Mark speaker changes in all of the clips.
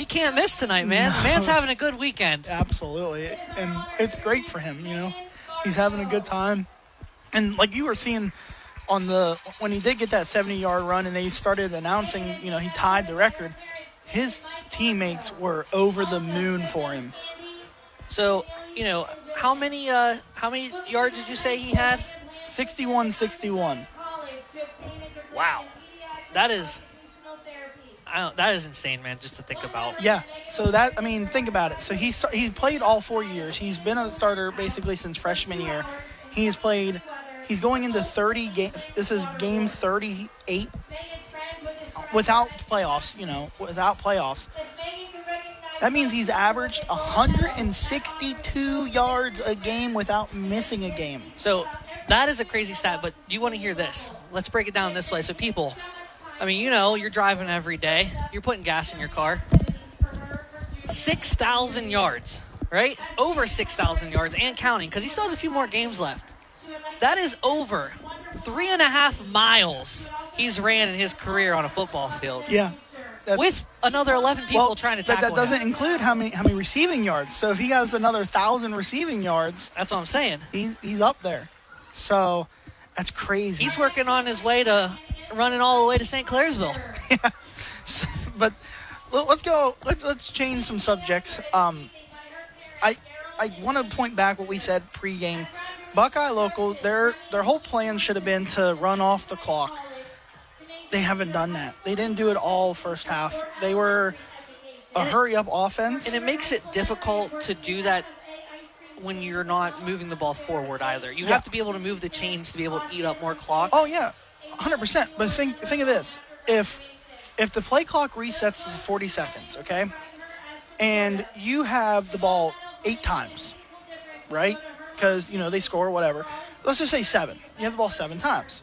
Speaker 1: can't miss tonight, man. The man's having a good weekend.
Speaker 2: Absolutely. And it's great for him, He's having a good time. And like you were seeing when he did get that 70-yard run and they started announcing, he tied the record, his teammates were over the moon for him.
Speaker 1: So, how many yards did you say he had?
Speaker 2: 61.
Speaker 1: Wow. That is insane, man, just to think about.
Speaker 2: Yeah. So think about it. So he played all 4 years. He's been a starter basically since freshman year. He's going into 30 games. This is game 38 without playoffs, without playoffs. That means he's averaged 162 yards a game without missing a game.
Speaker 1: So that is a crazy stat, but you want to hear this. Let's break it down this way. So people, you're driving every day. You're putting gas in your car. 6,000 yards, right? Over 6,000 yards and counting, because he still has a few more games left. That is over 3.5 miles he's ran in his career on a football field.
Speaker 2: Yeah.
Speaker 1: With another 11 people trying to tackle
Speaker 2: that doesn't include how many receiving yards. So if he has another 1,000 receiving yards,
Speaker 1: that's what I'm saying.
Speaker 2: He's up there. So that's crazy.
Speaker 1: He's working on his way to running all the way to St. Clairsville.
Speaker 2: Yeah. But let's go. Let's change some subjects. I want to point back what we said pregame. Buckeye Local, their whole plan should have been to run off the clock. They haven't done that. They didn't do it all first half. They were a hurry-up offense.
Speaker 1: And it makes it difficult to do that when you're not moving the ball forward either. You have to be able to move the chains to be able to eat up more clock.
Speaker 2: Oh, yeah, 100%. But think of this. If the play clock resets to 40 seconds, okay, and you have the ball 8 times, right? Because, they score, whatever. Let's just say 7. You have the ball 7 times.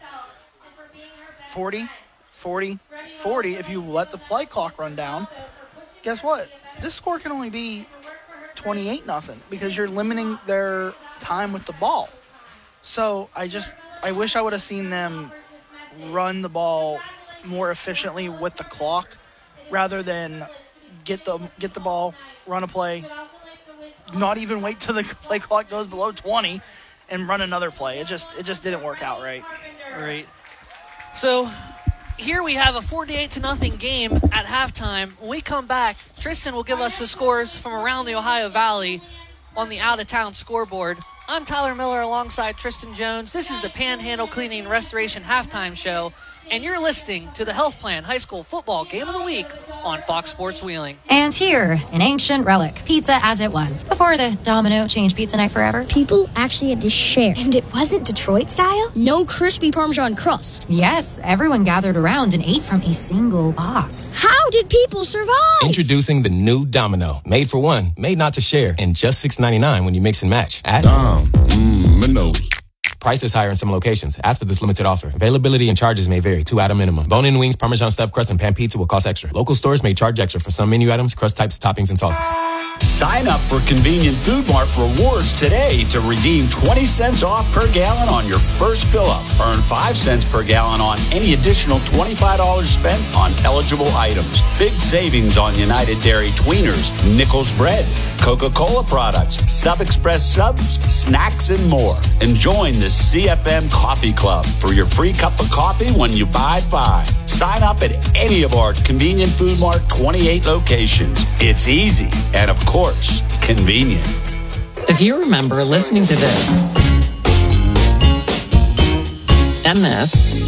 Speaker 2: 40, 40, 40. If you let the play clock run down, guess what? This score can only be 28-0 because you're limiting their time with the ball. So I wish I would have seen them run the ball more efficiently with the clock rather than get the ball, run a play, not even wait till the play clock goes below 20 and run another play. It just didn't work out right.
Speaker 1: Right. So here we have a 48-0 game at halftime. When we come back, Tristan will give us the scores from around the Ohio Valley on the out-of-town scoreboard. I'm Tyler Miller alongside Tristan Jones. This is the Panhandle Cleaning and Restoration Halftime Show, and you're listening to the Health Plan High School Football Game of the Week on Fox Sports Wheeling.
Speaker 3: And here, an ancient relic, pizza as it was, before the Domino changed pizza night forever.
Speaker 4: People actually had to share.
Speaker 5: And it wasn't Detroit style?
Speaker 4: No crispy Parmesan crust.
Speaker 3: Yes, everyone gathered around and ate from a single box.
Speaker 4: How did people survive?
Speaker 6: Introducing the new Domino. Made for one, made not to share, and just $6.99 when you mix and match. At
Speaker 7: Domino's.
Speaker 6: Price is higher in some locations. Ask for this limited offer. Availability and charges may vary. 2 item minimum. Bone-in wings, Parmesan stuffed crust, and pan pizza will cost extra. Local stores may charge extra for some menu items, crust types, toppings, and sauces.
Speaker 8: Sign up for Convenient Food Mart Rewards today to redeem 20 cents off per gallon on your first fill-up. Earn 5 cents per gallon on any additional $25 spent on eligible items. Big savings on United Dairy Tweeners, Nichols Bread, Coca-Cola products, Sub Express subs, snacks, and more. And join the CFM Coffee Club for your free cup of coffee when you buy 5. Sign up at any of our Convenient Food Mart 28 locations. It's easy and, of course, convenient.
Speaker 9: If you remember listening to this and this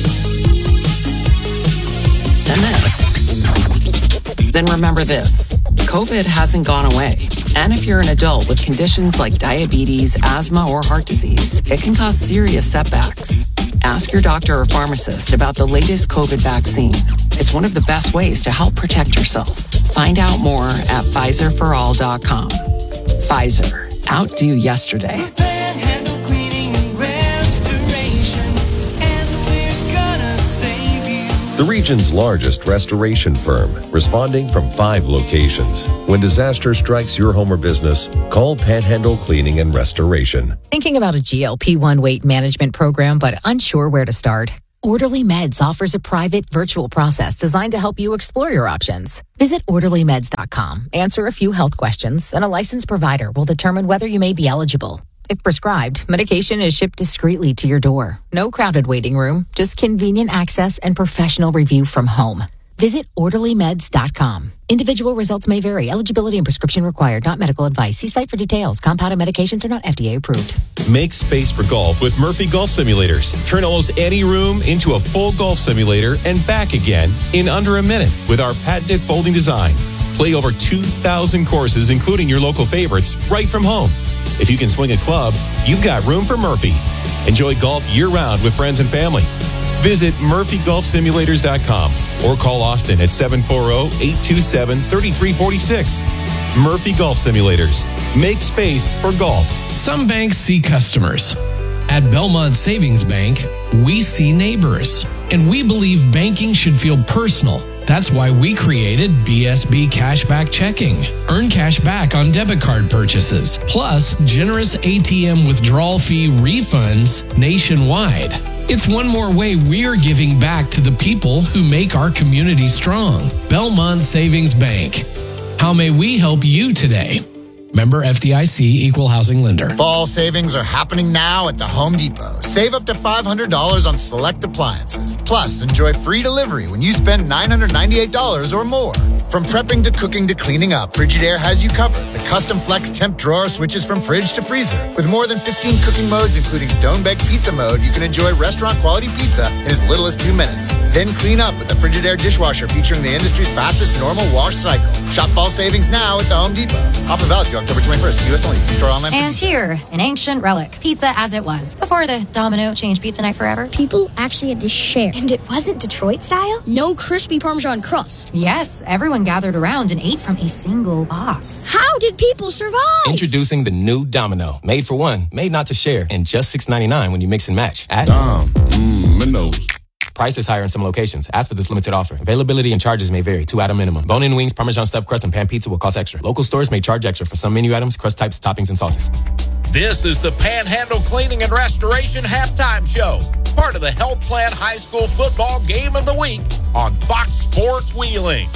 Speaker 9: and this, then remember this. COVID hasn't gone away. And if you're an adult with conditions like diabetes, asthma, or heart disease, it can cause serious setbacks. Ask your doctor or pharmacist about the latest COVID vaccine. It's one of the best ways to help protect yourself. Find out more at PfizerForAll.com. Pfizer. Outdo yesterday.
Speaker 10: Panhandle Cleaning and Restoration, and we're gonna save you.
Speaker 7: The region's largest restoration firm, responding from 5 locations. When disaster strikes your home or business, call Panhandle Cleaning and Restoration.
Speaker 3: Thinking about a GLP-1 weight management program but unsure where to start?
Speaker 11: Orderly Meds offers a private virtual process designed to help you explore your options. Visit orderlymeds.com, answer a few health questions, and a licensed provider will determine whether you may be eligible. If prescribed, medication is shipped discreetly to your door. No crowded waiting room, just convenient access and professional review from home. Visit orderlymeds.com. Individual results may vary. Eligibility and prescription required. Not medical advice. See site for details. Compounded medications are not FDA approved.
Speaker 12: Make space for golf with Murphy Golf Simulators. Turn almost any room into a full golf simulator and back again in under a minute with our patented folding design. Play over 2,000 courses, including your local favorites, right from home. If you can swing a club, you've got room for Murphy. Enjoy golf year-round with friends and family. Visit MurphyGolfSimulators.com or call Austin at 740-827-3346. Murphy Golf Simulators. Make space for golf.
Speaker 13: Some banks see customers. At Belmont Savings Bank, we see neighbors. And we believe banking should feel personal. That's why we created BSB Cashback Checking. Earn cash back on debit card purchases, plus generous ATM withdrawal fee refunds nationwide. It's one more way we're giving back to the people who make our community strong. Belmont Savings Bank. How may we help you today? Member FDIC, Equal Housing Lender.
Speaker 14: Fall savings are happening now at the Home Depot. Save up to $500 on select appliances. Plus, enjoy free delivery when you spend $998 or more. From prepping to cooking to cleaning up, Frigidaire has you covered. The custom flex temp drawer switches from fridge to freezer. With more than 15 cooking modes, including stone-baked pizza mode, you can enjoy restaurant-quality pizza in as little as 2 minutes. Then clean up with the Frigidaire dishwasher featuring the industry's fastest normal wash cycle. Shop fall savings now at the Home Depot. Offer valid through October 21st. U.S. only. See store online.
Speaker 3: And here, an ancient relic. Pizza as it was. Before the Domino changed pizza night forever.
Speaker 4: People actually had to share.
Speaker 5: And it wasn't Detroit style?
Speaker 4: No crispy Parmesan crust.
Speaker 3: Yes, everyone gathered around and ate from a single box.
Speaker 4: How did people survive?
Speaker 6: Introducing the new Domino. Made for one, made not to share, and just $6.99 when you mix and match. At
Speaker 15: Domino's.
Speaker 6: Price is higher in some locations. Ask for this limited offer. Availability and charges may vary. 2-item minimum. Bone-in wings, Parmesan stuffed crust, and pan pizza will cost extra. Local stores may charge extra for some menu items, crust types, toppings, and sauces.
Speaker 16: This is the Panhandle Cleaning and Restoration Halftime Show. Part of the Health Plan High School Football Game of the Week on Fox Sports Wheeling.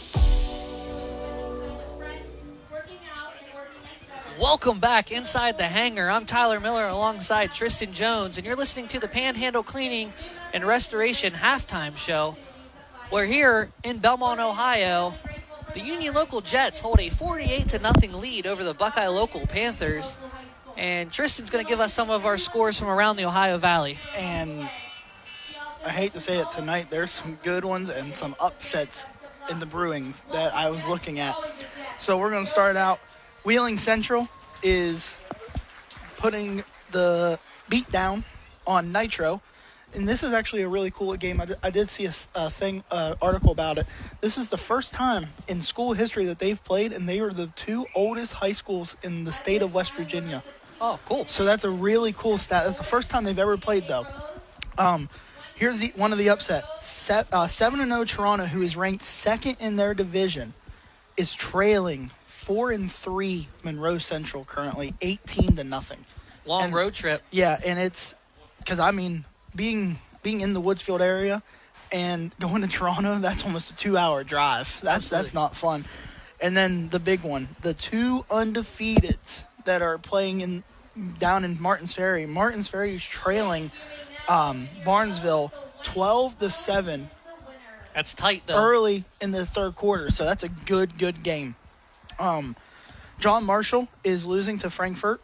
Speaker 1: Welcome back inside the hangar. I'm Tyler Miller alongside Tristan Jones, and you're listening to the Panhandle Cleaning and Restoration Halftime Show. We're here in Belmont, Ohio. The Union Local Jets hold a 48-0 lead over the Buckeye Local Panthers, and Tristan's going to give us some of our scores from around the Ohio Valley.
Speaker 2: And I hate to say it tonight, there's some good ones and some upsets in the brewings that I was looking at. So we're going to start out. Wheeling Central is putting the beat down on Nitro, and this is actually a really cool game. I did see a article about it. This is the first time in school history that they've played, and they are the two oldest high schools in the state of West Virginia.
Speaker 1: Oh, cool.
Speaker 2: So that's a really cool stat. That's the first time they've ever played, though. Here's one of the upset. 7-0 Toronto, who is ranked second in their division, is trailing 4-3 Monroe Central currently, 18-0.
Speaker 1: Long road trip.
Speaker 2: Yeah, and it's because being in the Woodsfield area and going to Toronto, that's almost a 2-hour drive. That's not fun. And then the big one, the two undefeateds that are playing down in Martins Ferry. Martins Ferry is trailing Barnesville 12-7.
Speaker 1: That's tight though.
Speaker 2: Early in the third quarter, so that's a good game. John Marshall is losing to Frankfurt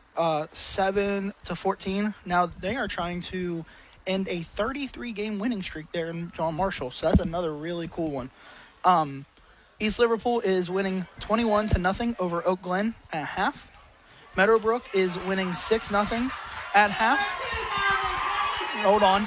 Speaker 2: 7-14. Now they are trying to end a 33-game winning streak there in John Marshall, so that's another really cool one. East Liverpool is winning 21-0 over Oak Glen at half. Meadowbrook is winning 6-0 at half. Hold on.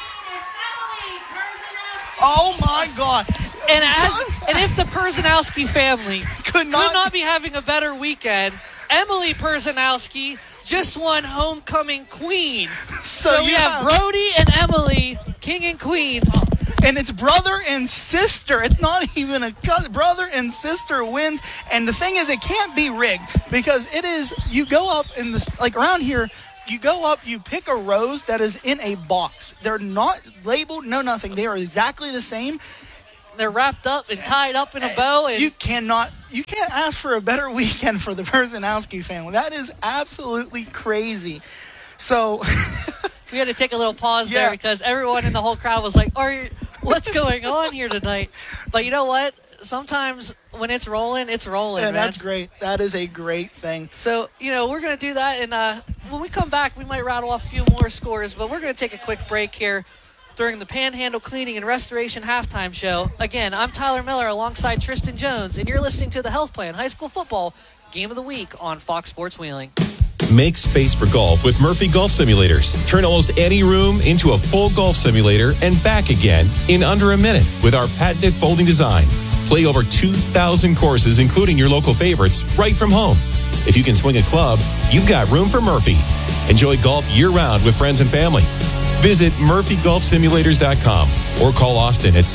Speaker 2: Oh my God.
Speaker 1: And if the Perzanowski family could not be having a better weekend, Emily Perzanowski just won Homecoming Queen. So we have Brody and Emily, King and Queen.
Speaker 2: And it's brother and sister. It's not even a cousin. Brother and sister wins. And the thing is, it can't be rigged because it is, you go up in this, like around here, You go up, you pick a rose that is in a box. They're not labeled, no nothing. They are exactly the same.
Speaker 1: They're wrapped up and tied up in a bow. And
Speaker 2: you can't ask for a better weekend for the Perzanowski family. That is absolutely crazy. So
Speaker 1: we had to take a little pause there because everyone in the whole crowd was like, what's going on here tonight? But you know what? Sometimes when it's rolling, it's rolling,
Speaker 2: man.
Speaker 1: That's
Speaker 2: great. That is a great thing.
Speaker 1: So, we're going to do that. And when we come back, we might rattle off a few more scores. But we're going to take a quick break here during the Panhandle Cleaning and Restoration Halftime Show. Again, I'm Tyler Miller alongside Tristan Jones, and you're listening to the Health Plan High School Football Game of the Week on Fox Sports Wheeling.
Speaker 12: Make space for golf with Murphy Golf Simulators. Turn almost any room into a full golf simulator and back again in under a minute with our patented folding design. Play over 2,000 courses, including your local favorites, right from home. If you can swing a club, you've got room for Murphy. Enjoy golf year-round with friends and family. Visit MurphyGolfSimulators.com or call Austin at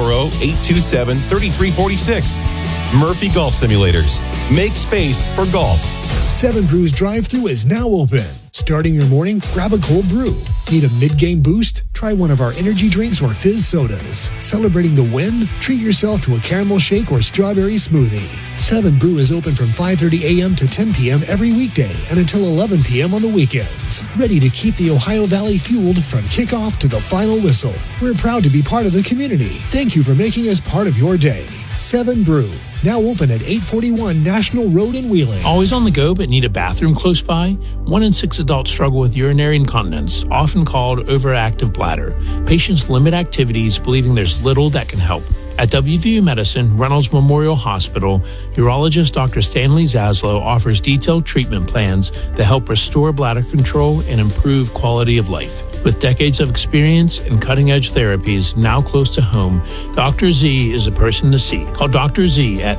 Speaker 12: 740-827-3346. Murphy Golf Simulators. Make space for golf.
Speaker 17: 7 Brew's drive-thru is now open. Starting your morning, grab a cold brew. Need a mid-game boost? Try one of our energy drinks or fizz sodas. Celebrating the win? Treat yourself to a caramel shake or strawberry smoothie. 7 Brew is open from 5:30 a.m. to 10 p.m. every weekday and until 11 p.m. on the weekends. Ready to keep the Ohio Valley fueled from kickoff to the final whistle. We're proud to be part of the community. Thank you for making us part of your day. 7 Brew, now open at 841 National Road in Wheeling.
Speaker 18: Always on the go but need a bathroom close by? 1 in 6 adults struggle with urinary incontinence, often called overactive bladder. Patients limit activities, believing there's little that can help. At WVU Medicine, Reynolds Memorial Hospital, urologist Dr. Stanley Zaslow offers detailed treatment plans that help restore bladder control and improve quality of life. With decades of experience and cutting-edge therapies now close to home, Dr. Z is a person to see. Call Dr. Z at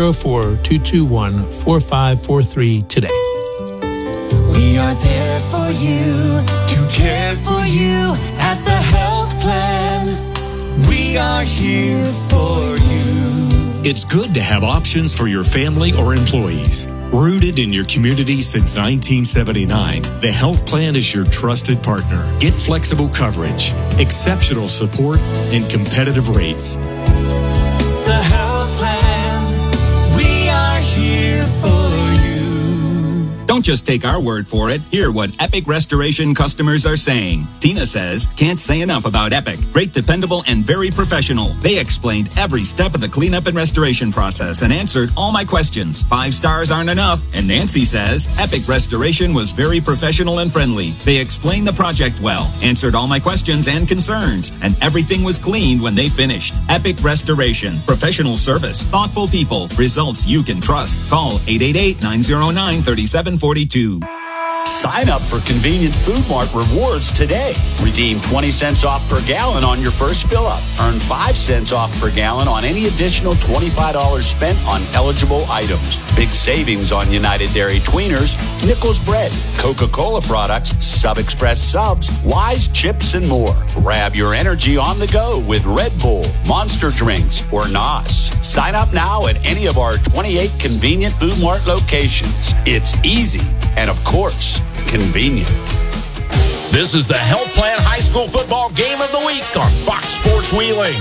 Speaker 18: 304-221-4543 today.
Speaker 10: We are there for you, to care for you at the Health Plan. We are here for you.
Speaker 19: It's good to have options for your family or employees. Rooted in your community since 1979, the Health Plan is your trusted partner. Get flexible coverage, exceptional support, and competitive rates.
Speaker 10: The Health Plan. We are here for you.
Speaker 20: Don't just take our word for it. Hear what Epic Restoration customers are saying. Tina says, can't say enough about Epic. Great, dependable, and very professional. They explained every step of the cleanup and restoration process and answered all my questions. 5 stars aren't enough. And Nancy says, Epic Restoration was very professional and friendly. They explained the project well, answered all my questions and concerns, and everything was cleaned when they finished. Epic Restoration. Professional service. Thoughtful people. Results you can trust. Call 888-909-3742.
Speaker 8: Sign up for Convenient Food Mart Rewards today. Redeem 20 cents off per gallon on your first fill-up. Earn 5 cents off per gallon on any additional $25 spent on eligible items. Big savings on United Dairy Tweeners, Nichols Bread, Coca-Cola products, Sub Express subs, Wise chips, and more. Grab your energy on the go with Red Bull, Monster drinks, or NOS. Sign up now at any of our 28 Convenient Food Mart locations. It's easy and, of course, convenient.
Speaker 16: This is the Health Plan High School Football Game of the Week on Fox Sports Wheeling.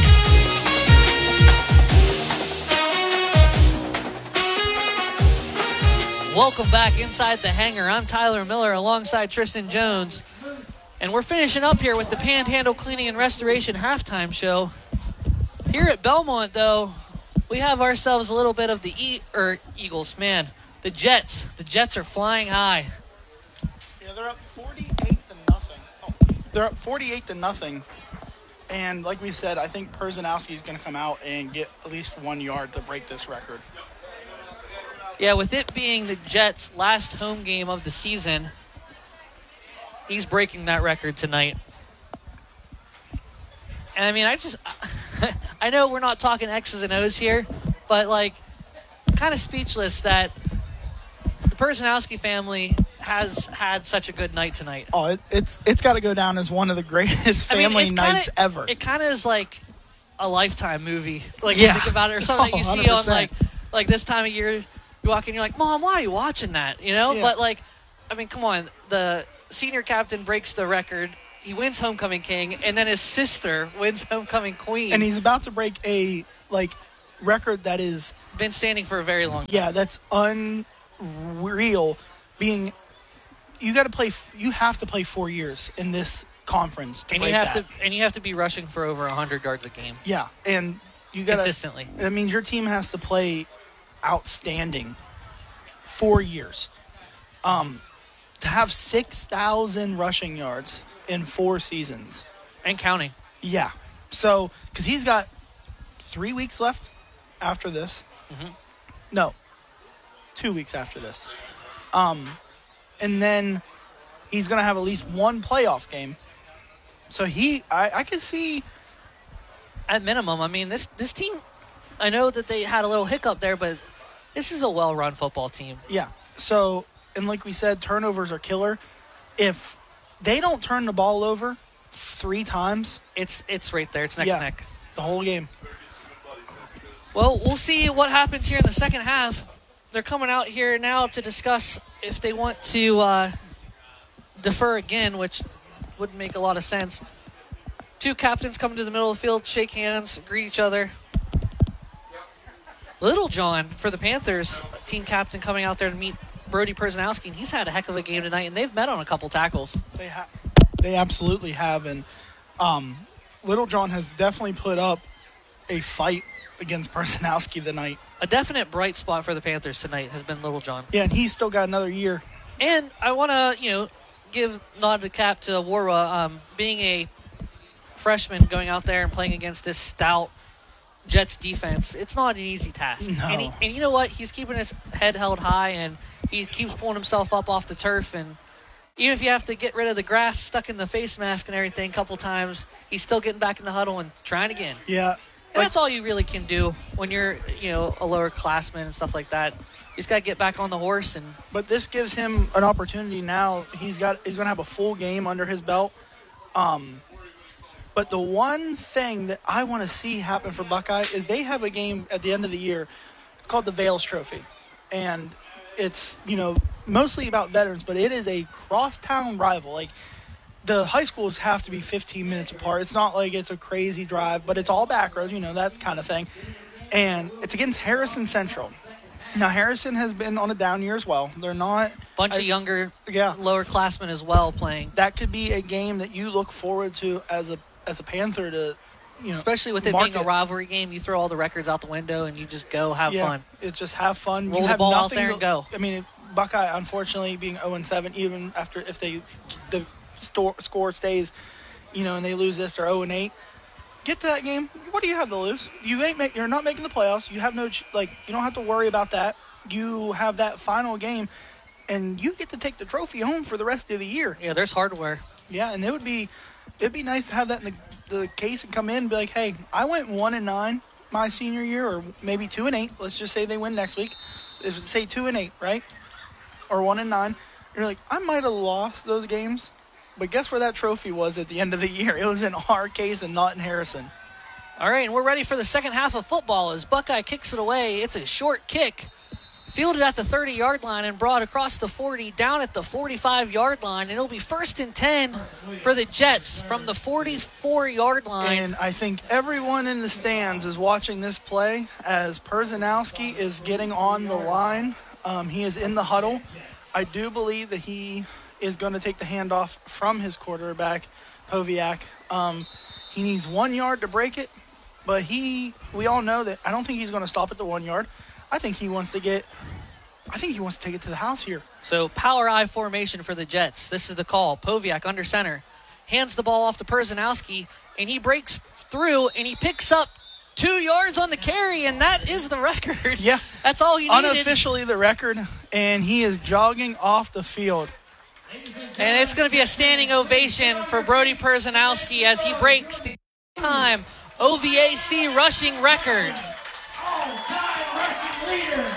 Speaker 1: Welcome back inside the hangar. I'm Tyler Miller alongside Tristan Jones. And we're finishing up here with the Panhandle Cleaning and Restoration Halftime Show. Here at Belmont, though, we have ourselves a little bit of the Eagles, man. The Jets. The Jets are flying high.
Speaker 2: Yeah, they're up 48-0. They're up 48-0. And like we said, I think Perzanowski is going to come out and get at least 1 yard to break this record.
Speaker 1: Yeah, with it being the Jets' last home game of the season, he's breaking that record tonight. And I mean, I know we're not talking X's and O's here, but like, kind of speechless that the Perzanowski family has had such a good night tonight.
Speaker 2: Oh, it's got to go down as one of the greatest family nights ever.
Speaker 1: It kind of is like a Lifetime movie. Like,
Speaker 2: yeah.
Speaker 1: You think about it, or something that you see
Speaker 2: 100%.
Speaker 1: on like this time of year. You walk in, you're like, Mom, why are you watching that? You know?
Speaker 2: Yeah.
Speaker 1: But like, I mean, come on, the senior captain breaks the record. He wins Homecoming King, and then his sister wins Homecoming Queen.
Speaker 2: And he's about to break a record that is
Speaker 1: been standing for a very long time.
Speaker 2: Yeah, that's unreal. You have to play 4 years in this conference to
Speaker 1: and
Speaker 2: break that.
Speaker 1: You have to be rushing for over 100 yards a game.
Speaker 2: Yeah, and you got
Speaker 1: consistently.
Speaker 2: That means your team has to play outstanding 4 years. To have 6,000 rushing yards in 4 seasons
Speaker 1: and counting.
Speaker 2: Yeah, so because he's got 3 weeks left after this.
Speaker 1: Mm-hmm.
Speaker 2: No, 2 weeks after this. And then he's going to have at least one playoff game. So I could see.
Speaker 1: At minimum, I mean, this team, I know that they had a little hiccup there, but this is a well-run football team.
Speaker 2: Yeah. So, and like we said, turnovers are killer. If they don't turn the ball over 3 times.
Speaker 1: It's right there. It's neck to neck.
Speaker 2: The whole game.
Speaker 1: Well, we'll see what happens here in the second half. They're coming out here now to discuss if they want to defer again, which wouldn't make a lot of sense. 2 captains come to the middle of the field, shake hands, greet each other. Little John, for the Panthers, team captain, coming out there to meet Brody Perzanowski, and he's had a heck of a game tonight, and they've met on a couple tackles.
Speaker 2: They absolutely have, and Little John has definitely put up a fight against Perzanowski tonight.
Speaker 1: A definite bright spot for the Panthers tonight has been Little John.
Speaker 2: Yeah, and he's still got another year.
Speaker 1: And I want to, give nod to cap to Warwa, being a freshman going out there and playing against this stout Jets defense. It's not an easy task.
Speaker 2: No.
Speaker 1: And you know what? He's keeping his head held high, and he keeps pulling himself up off the turf. And even if you have to get rid of the grass stuck in the face mask and everything a couple times, he's still getting back in the huddle and trying again.
Speaker 2: Yeah.
Speaker 1: And that's all you really can do when you're, a lower classman and stuff like that. You just got to get back on the horse.
Speaker 2: But this gives him an opportunity now. He's going to have a full game under his belt. But the one thing that I want to see happen for Buckeye is they have a game at the end of the year. It's called the Vales Trophy. And it's, mostly about veterans, but it is a crosstown rival. Like, the high schools have to be 15 minutes apart. It's not like it's a crazy drive, but it's all back roads, that kind of thing. And it's against Harrison Central. Now, Harrison has been on a down year as well. They're not...
Speaker 1: Bunch of younger, lower classmen as well playing.
Speaker 2: That could be a game that you look forward to as a Panther to,
Speaker 1: especially with it being a rivalry game, you throw all the records out the window and you just go have fun.
Speaker 2: It's just have fun.
Speaker 1: Roll
Speaker 2: you
Speaker 1: the
Speaker 2: have
Speaker 1: ball out
Speaker 2: nothing
Speaker 1: there and go.
Speaker 2: I mean, Buckeye, unfortunately, being 0-7, even after the score stays, and they lose this, or 0-8. Get to that game. What do you have to lose? You're not making the playoffs. You have you don't have to worry about that. You have that final game, and you get to take the trophy home for the rest of the year.
Speaker 1: Yeah, there's hardware.
Speaker 2: Yeah, and it'd be nice to have that in the case and come in and be like, hey, I went 1-9 my senior year, or maybe 2-8. Let's just say they win next week. Say 2-8, right? Or 1-9. You're like, I might have lost those games, but guess where that trophy was at the end of the year? It was in our case and not in Harrison.
Speaker 1: All right, and we're ready for the second half of football as Buckeye kicks it away. It's a short kick, fielded at the 30-yard line and brought across the 40, down at the 45-yard line. And it'll be 1st and 10 for the Jets from the 44-yard line.
Speaker 2: And I think everyone in the stands is watching this play as Perzanowski is getting on the line. He is in the huddle. I do believe that he is going to take the handoff from his quarterback, Poviak. He needs 1 yard to break it, but we all know that I don't think he's going to stop at the 1 yard. I think he wants to take it to the house here.
Speaker 1: So power I formation for the Jets. This is the call. Poviak under center. Hands the ball off to Perzanowski, and he breaks through, and he picks up 2 yards on the carry, and that is the record.
Speaker 2: Yeah.
Speaker 1: That's all he needed.
Speaker 2: Unofficially the record, and he is jogging off the field.
Speaker 1: And it's going to be a standing ovation for Brody Perzanowski as he breaks the time OVAC rushing record.
Speaker 10: All-time rushing leader,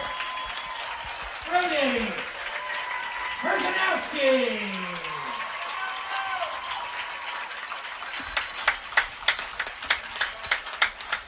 Speaker 10: Brody Perzanowski.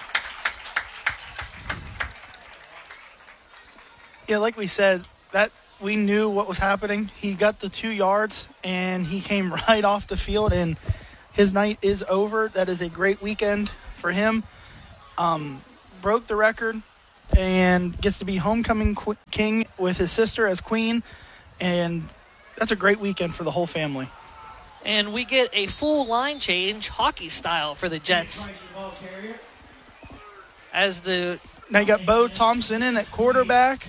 Speaker 2: Yeah, like we said, that we knew what was happening. He got the 2 yards, and he came right off the field, and his night is over. That is a great weekend for him. Broke the record and gets to be homecoming king with his sister as queen, and that's a great weekend for the whole family.
Speaker 1: And we get a full line change, hockey style, for the Jets.
Speaker 2: Now you got Bo Thompson in at quarterback.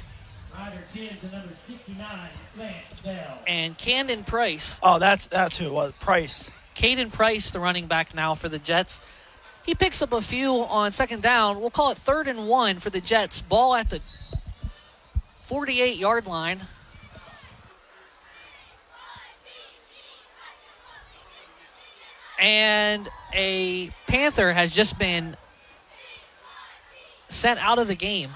Speaker 1: And Camden Price.
Speaker 2: Oh, that's who it was, Price.
Speaker 1: Caden Price, the running back now for the Jets. He picks up a few on second down. We'll call it 3rd and 1 for the Jets. Ball at the 48-yard line. And a Panther has just been sent out of the game.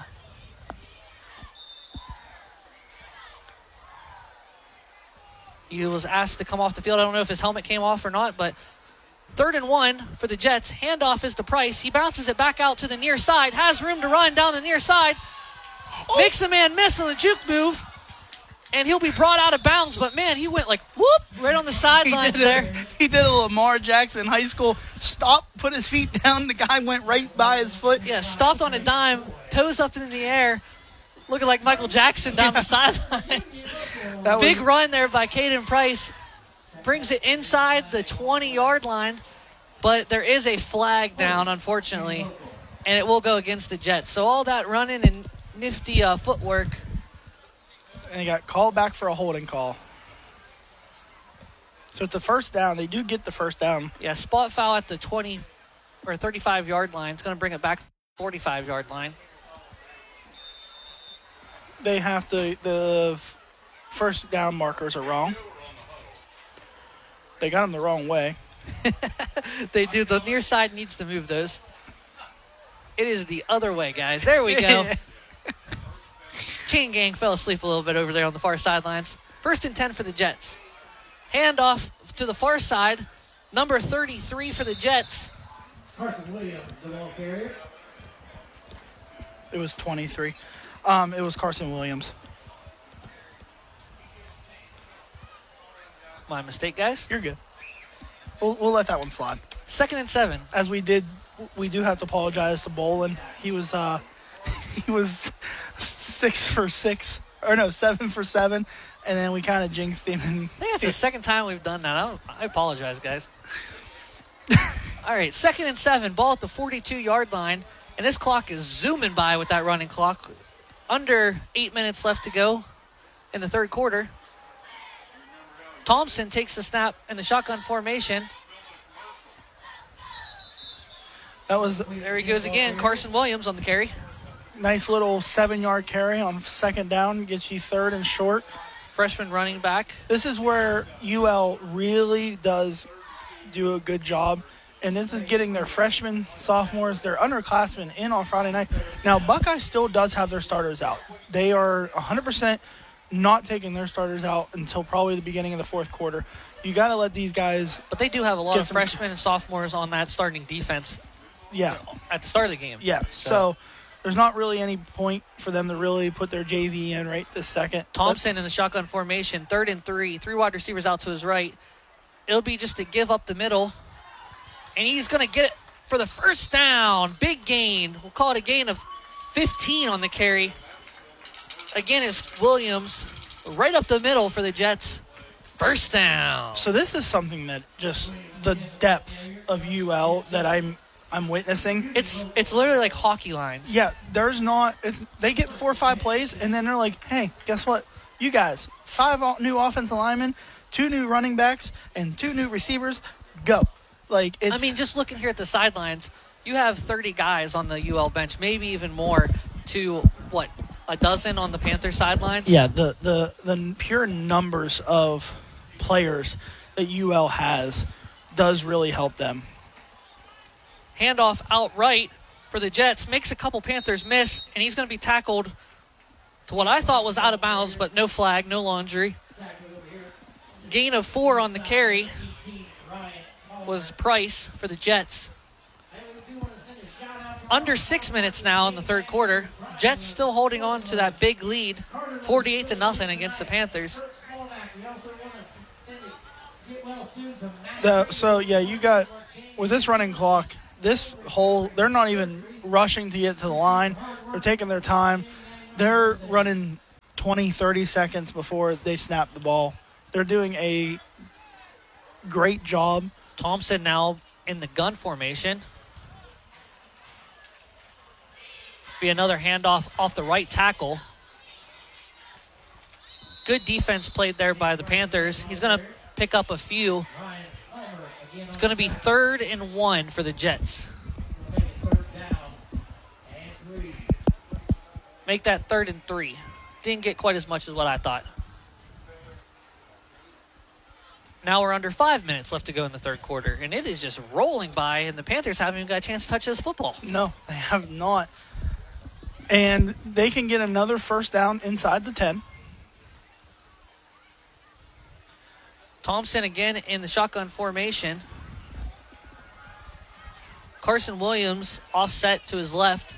Speaker 1: He was asked to come off the field. I don't know if his helmet came off or not, but 3rd and 1 for the Jets. Handoff is to Price. He bounces it back out to the near side. Has room to run down the near side. Makes the man miss on the juke move. And he'll be brought out of bounds. But, man, he went like, whoop, right on the sidelines there.
Speaker 2: He did a Lamar Jackson high school stop, put his feet down. The guy went right by his foot.
Speaker 1: Yeah, stopped on a dime, toes up in the air, looking like Michael Jackson down the sidelines. Big run there by Caden Price. Brings it inside the 20-yard line. But there is a flag down, unfortunately. And it will go against the Jets. So all that running and nifty footwork.
Speaker 2: And he got called back for a holding call. So it's a first down. They do get the first down.
Speaker 1: Yeah, spot foul at the 20 or 35-yard line. It's going to bring it back to the 45-yard line.
Speaker 2: They have the first down markers are wrong. They got them the wrong way.
Speaker 1: They do. The near side needs to move those. It is the other way, guys. There we go. Chain gang fell asleep a little bit over there on the far sidelines. 1st and 10 for the Jets. Handoff to the far side. Number 33 for the Jets.
Speaker 10: Carson Williams, the ball carrier.
Speaker 2: It was 23. It was Carson Williams.
Speaker 1: My mistake, guys.
Speaker 2: You're good. We'll let that one slide.
Speaker 1: 2nd and 7.
Speaker 2: As we do have to apologize to Bolin. He was 6 for 6, or no, 7 for 7, and then we kind of jinxed him. And
Speaker 1: I think that's the second time we've done that. I apologize, guys. All right, 2nd and 7, ball at the 42-yard line, and this clock is zooming by with that running clock. Under 8 minutes left to go in the third quarter. Thompson takes the snap in the shotgun formation. There he goes again, Carson Williams on the carry.
Speaker 2: Nice little 7-yard carry on second down, gets you 3rd and short.
Speaker 1: Freshman running back.
Speaker 2: This is where UL really does do a good job, and this is getting their freshmen, sophomores, their underclassmen in on Friday night. Now, Buckeye still does have their starters out. They are 100% not taking their starters out until probably the beginning of the fourth quarter. You got to let these guys.
Speaker 1: But they do have a lot of freshmen and sophomores on that starting defense.
Speaker 2: Yeah.
Speaker 1: At the start of the game.
Speaker 2: Yeah. So there's not really any point for them to really put their JV in right this second.
Speaker 1: Thompson in the shotgun formation, 3rd and 3, 3 wide receivers out to his right. It'll be just to give up the middle. And he's going to get it for the first down. Big gain. We'll call it a gain of 15 on the carry. Again, is Williams right up the middle for the Jets. First down.
Speaker 2: So this is something that just the depth of UL that I'm witnessing.
Speaker 1: It's literally like hockey lines.
Speaker 2: Yeah, there's not. They get 4 or 5 plays, and then they're like, hey, guess what? You guys, 5 new offensive linemen, 2 new running backs, and 2 new receivers. Go.
Speaker 1: I mean, just looking here at the sidelines, you have 30 guys on the UL bench, maybe even more, to, what, a dozen on the Panther sidelines?
Speaker 2: Yeah, the pure numbers of players that UL has does really help them.
Speaker 1: Handoff outright for the Jets. Makes a couple Panthers miss, and he's going to be tackled to what I thought was out of bounds, but no flag, no laundry. Gain of 4 on the carry was Price for the Jets. Under 6 minutes now in the third quarter. Jets still holding on to that big lead, 48-0 against the Panthers.
Speaker 2: You got, with this running clock, they're not even rushing to get to the line. They're taking their time. They're running 20, 30 seconds before they snap the ball. They're doing a great job.
Speaker 1: Thompson now in the gun formation. Be another handoff off the right tackle. Good defense played there by the Panthers. He's going to pick up a few. It's going to be 3rd and 1 for the Jets. Make that 3rd and 3. Didn't get quite as much as what I thought. Now we're under 5 minutes left to go in the third quarter, and it is just rolling by, and the Panthers haven't even got a chance to touch this football.
Speaker 2: No, they have not. And they can get another first down inside the 10.
Speaker 1: Thompson again in the shotgun formation. Carson Williams offset to his left.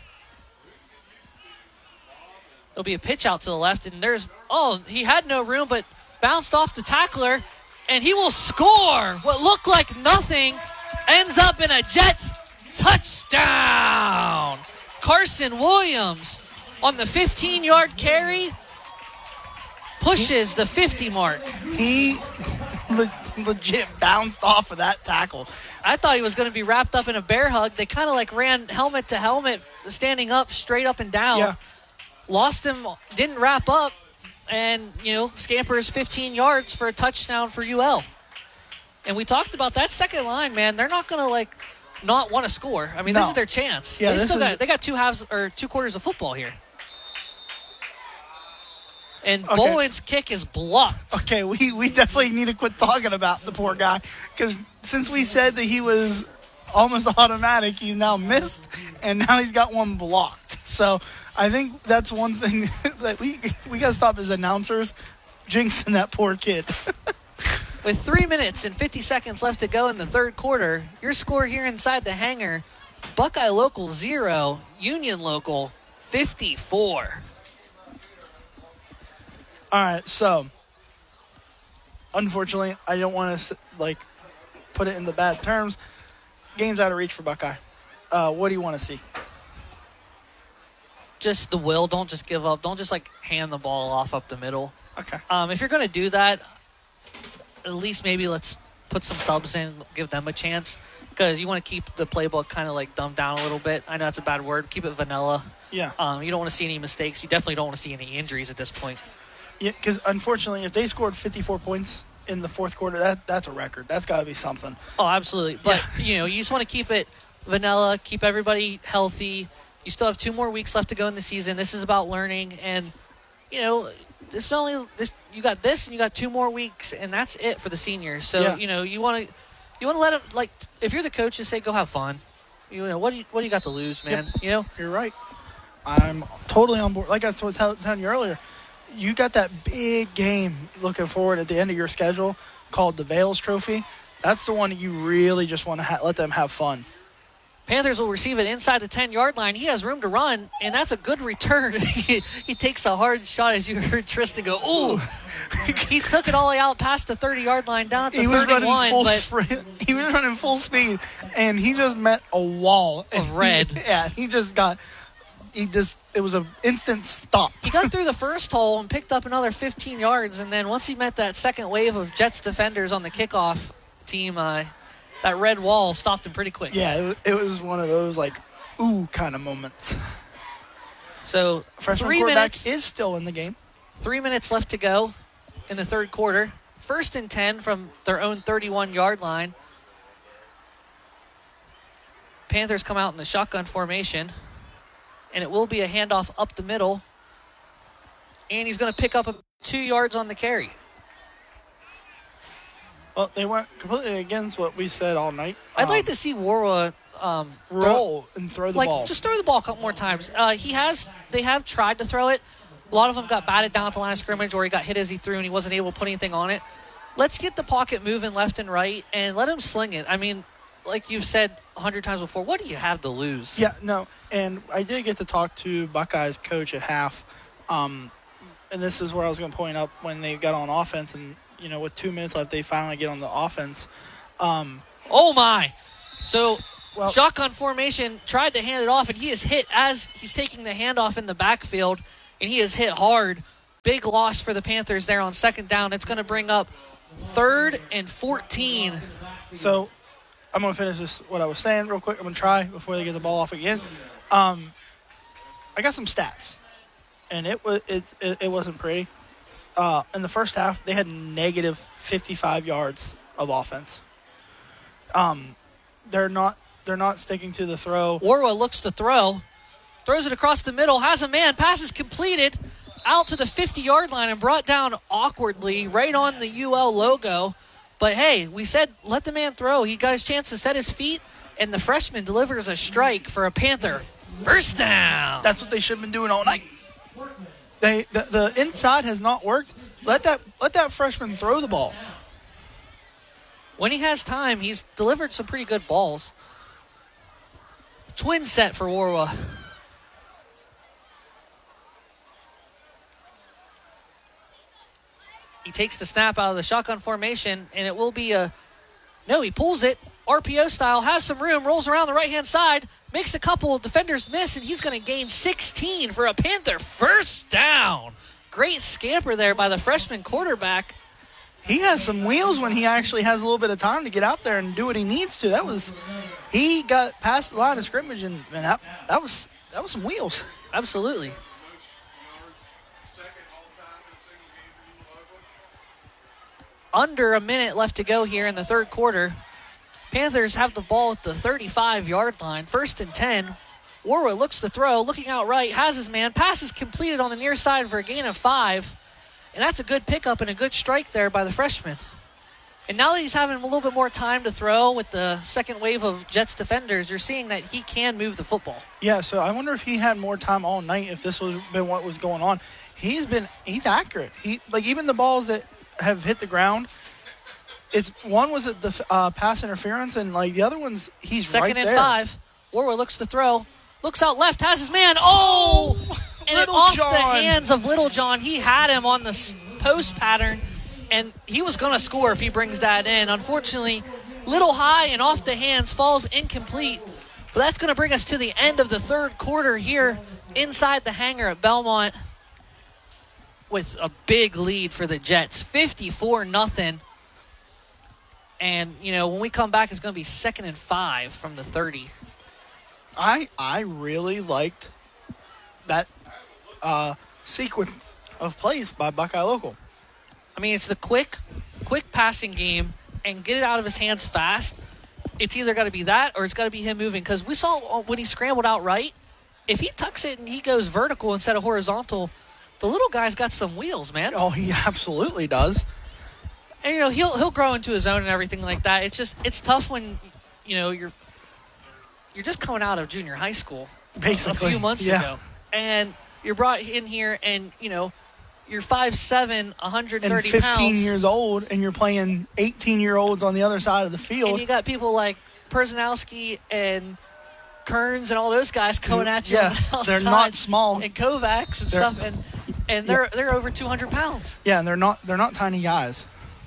Speaker 1: There'll be a pitch out to the left, and he had no room, but bounced off the tackler, and he will score. What looked like nothing ends up in a Jets touchdown. Carson Williams on the 15-yard carry pushes the 50 mark.
Speaker 2: He legit bounced off of that tackle.
Speaker 1: I thought he was going to be wrapped up in a bear hug. They kind of ran helmet to helmet, standing up, straight up and down.
Speaker 2: Yeah.
Speaker 1: Lost him, didn't wrap up, and, scampers 15 yards for a touchdown for UL. And we talked about that second line, man. They're not going to, not want to score. I mean, This is their chance.
Speaker 2: Yeah,
Speaker 1: they got 2 quarters of football here. And Bowen's kick is blocked.
Speaker 2: Okay, we definitely need to quit talking about the poor guy, because since we said that he was almost automatic, he's now missed, and now he's got one blocked. So I think that's one thing that we got to stop as announcers jinxing that poor kid.
Speaker 1: With 3 minutes and 50 seconds left to go in the third quarter, your score here inside the hangar, Buckeye Local 0, Union Local 54.
Speaker 2: All right, so unfortunately, I don't want to put it in the bad terms. Game's out of reach for Buckeye. What do you want to see?
Speaker 1: Just the will. Don't just give up. Don't just hand the ball off up the middle.
Speaker 2: Okay.
Speaker 1: If you're going to do that, at least maybe let's put some subs in, give them a chance, because you want to keep the playbook kind of dumbed down a little bit. I know that's a bad word. Keep it vanilla.
Speaker 2: Yeah.
Speaker 1: You don't want to see any mistakes. You definitely don't want to see any injuries at this point.
Speaker 2: Yeah, because unfortunately, if they scored 54 points in the fourth quarter, that's a record. That's got to be something.
Speaker 1: Oh, absolutely. But, you just want to keep it vanilla, keep everybody healthy. You still have 2 more weeks left to go in the season. This is about learning. And, you got this and you got 2 more weeks, and that's it for the seniors. So, you want to let them, if you're the coach, just say, go have fun. What do you got to lose, man?
Speaker 2: Yep. You're right. I'm totally on board. Like I was telling you earlier, you got that big game looking forward at the end of your schedule called the Vales Trophy. That's the one that you really just want to let them have fun.
Speaker 1: Panthers will receive it inside the 10-yard line. He has room to run, and that's a good return. He takes a hard shot, as you heard Tristan go, ooh. He took it all the way out past the 30-yard line, down at the 31.
Speaker 2: He was running full speed, and he just met a wall
Speaker 1: of red.
Speaker 2: It was an instant stop.
Speaker 1: He got through the first hole and picked up another 15 yards, and then once he met that second wave of Jets defenders on the kickoff team, that red wall stopped him pretty quick.
Speaker 2: Yeah, it was one of those, ooh kind of moments.
Speaker 1: So,
Speaker 2: freshman
Speaker 1: 3
Speaker 2: quarterback
Speaker 1: minutes
Speaker 2: is still in the game.
Speaker 1: 3 minutes left to go in the third quarter. 1st and 10 from their own 31-yard line. Panthers come out in the shotgun formation. And it will be a handoff up the middle. And he's going to pick up 2 yards on the carry.
Speaker 2: Well, they went completely against what we said all night.
Speaker 1: I'd like to see Warwa
Speaker 2: roll and throw the ball.
Speaker 1: Just throw the ball a couple more times. They have tried to throw it. A lot of them got batted down at the line of scrimmage, or he got hit as he threw and he wasn't able to put anything on it. Let's get the pocket moving left and right and let him sling it. I mean, like you've said 100 times before. What do you have to lose?
Speaker 2: Yeah, no, and I did get to talk to Buckeyes coach at half, and this is where I was going to point up when they got on offense, and, with 2 minutes left, they finally get on the offense.
Speaker 1: Oh, my. So, shotgun formation, tried to hand it off, and he is hit as he's taking the handoff in the backfield, and he is hit hard. Big loss for the Panthers there on second down. It's going to bring up 3rd and 14.
Speaker 2: So, I'm going to finish this, what I was saying real quick. I'm going to try before they get the ball off again. I got some stats, and it wasn't pretty. In the first half, they had negative 55 yards of offense. They're not sticking to the throw.
Speaker 1: Warwa looks to throw, throws it across the middle, has a man, pass is completed out to the 50-yard line and brought down awkwardly right on the UL logo. But, hey, we said let the man throw. He got his chance to set his feet, and the freshman delivers a strike for a Panther. First down.
Speaker 2: That's what they should have been doing all night. The inside has not worked. Let that freshman throw the ball.
Speaker 1: When he has time, he's delivered some pretty good balls. Twin set for Warwa. He takes the snap out of the shotgun formation, and it will be he pulls it, RPO style, has some room, rolls around the right-hand side, makes a couple of defenders miss, and he's going to gain 16 for a Panther first down. Great scamper there by the freshman quarterback.
Speaker 2: He has some wheels when he actually has a little bit of time to get out there and do what he needs to. He got past the line of scrimmage, and that was some wheels.
Speaker 1: Absolutely. Under a minute left to go here in the third quarter. Panthers have the ball at the 35-yard line. 1st and 10. Warwa looks to throw, looking out right, has his man. Pass is completed on the near side for a gain of 5. And that's a good pickup and a good strike there by the freshman. And now that he's having a little bit more time to throw with the second wave of Jets defenders, you're seeing that he can move the football.
Speaker 2: Yeah, so I wonder if he had more time all night, if this was been what was going on. He's accurate. Even the balls that have hit the ground, one was at the pass interference, and the other one's he's
Speaker 1: second
Speaker 2: right
Speaker 1: and
Speaker 2: there.
Speaker 1: 5. Warwa looks to throw, looks out left, has his man. Oh! And it off the hands of Little John. He had him on the post pattern, and he was going to score if he brings that in. Unfortunately, little high and off the hands, falls incomplete. But that's going to bring us to the end of the third quarter here inside the hangar at Belmont with a big lead for the Jets, 54-0. And, when we come back, it's going to be 2nd and 5 from the 30.
Speaker 2: I really liked that sequence of plays by Buckeye Local.
Speaker 1: I mean, it's the quick passing game and get it out of his hands fast. It's either got to be that or it's got to be him moving. Because we saw when he scrambled out right, if he tucks it and he goes vertical instead of horizontal, the little guy's got some wheels, man.
Speaker 2: Oh, he absolutely does.
Speaker 1: And, he'll grow into his own and everything like that. It's tough when, you're just coming out of junior high school
Speaker 2: basically
Speaker 1: a few months ago. And you're brought in here and, you're 5'7", 130
Speaker 2: and 15
Speaker 1: pounds.
Speaker 2: years old, and you're playing 18-year-olds on the other side of the field.
Speaker 1: And you got people like Perzanowski and Kearns and all those guys coming at you.
Speaker 2: Yeah, they're not small.
Speaker 1: And Kovacs and stuff, and they're over 200 pounds.
Speaker 2: Yeah, and they're not tiny guys.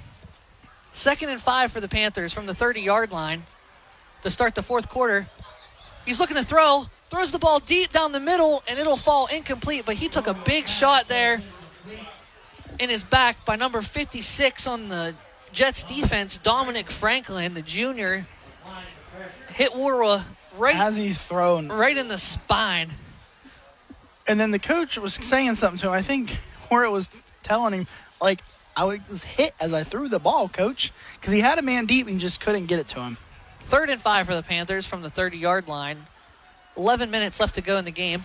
Speaker 1: 2nd and 5 for the Panthers from the 30-yard line to start the fourth quarter. He's looking to throws the ball deep down the middle, and it'll fall incomplete, but he took a big shot there in his back by number 56 on the Jets defense, Dominic Franklin, the junior, hit Warwa right
Speaker 2: as he's thrown
Speaker 1: right in the spine.
Speaker 2: And then the coach was saying something to him. I think Warwa was telling him, I was hit as I threw the ball, coach, because he had a man deep and just couldn't get it to him.
Speaker 1: 3rd and 5 for the Panthers from the 30-yard line. 11 minutes left to go in the game.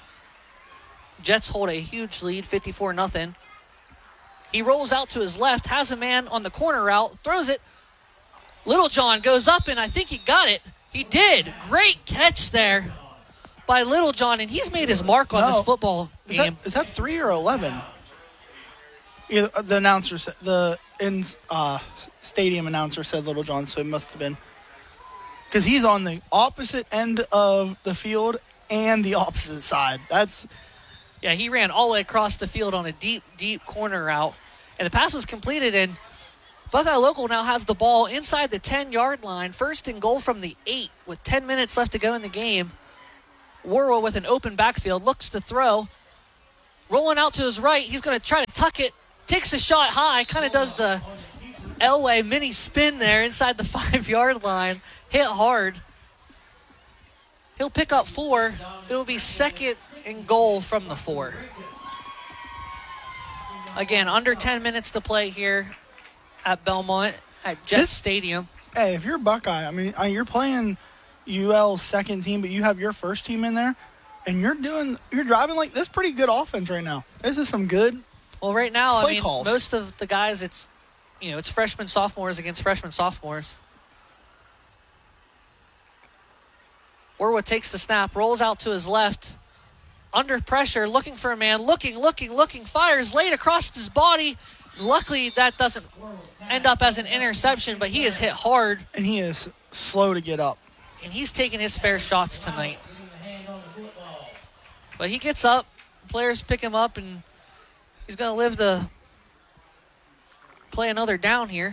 Speaker 1: Jets hold a huge lead, 54-0. He rolls out to his left, has a man on the corner route, throws it. Little John goes up, and I think he got it. He did. Great catch there by Little John, and he's made his mark on this football game.
Speaker 2: Is that 3 or 11? Yeah, the announcer said, stadium announcer said Little John, so it must have been. because he's on the opposite end of the field and the opposite side.
Speaker 1: Yeah, he ran all the way across the field on a deep, deep corner route. And the pass was completed, and Buckeye Local now has the ball inside the 10-yard line. 1st and goal from the 8 with 10 minutes left to go in the game. Warwa with an open backfield, looks to throw. Rolling out to his right, he's going to try to tuck it. Takes a shot high, kind of does the Elway mini spin there inside the 5-yard line. Hit hard. He'll pick up 4. It'll be 2nd and goal from the 4. Again, under 10 minutes to play here at Belmont at Jets Stadium.
Speaker 2: Hey, if you're a Buckeye, I mean, you're playing UL's second team, but you have your first team in there, and you're driving like this. Pretty good offense right now. This is some good.
Speaker 1: Well, right now,
Speaker 2: play calls.
Speaker 1: Most of the guys, it's freshmen, sophomores against freshmen, sophomores. Warwood takes the snap, rolls out to his left. Under pressure, looking for a man, looking, fires late across his body. Luckily, that doesn't end up as an interception, but he is hit hard.
Speaker 2: And he is slow to get up.
Speaker 1: And he's taking his fair shots tonight. But he gets up, players pick him up, and he's going to live to play another down here.